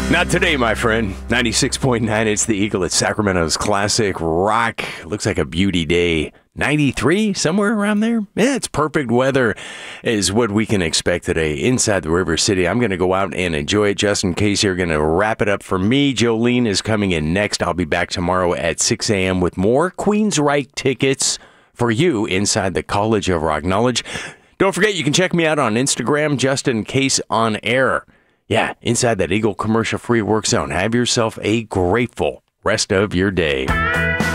Not today, my friend. 96.9, it's the Eagle at Sacramento's classic rock. Looks like a beauty day. 93, somewhere around there? Yeah, it's perfect weather is what we can expect today inside the River City. I'm going to go out and enjoy it. Justin Case here going to wrap it up for me. Jolene is coming in next. I'll be back tomorrow at 6 a.m. with more Queensryche tickets for you inside the College of Rock Knowledge. Don't forget, you can check me out on Instagram, Justin Case on Air. Yeah, inside that Eagle commercial-free work zone. Have yourself a grateful rest of your day.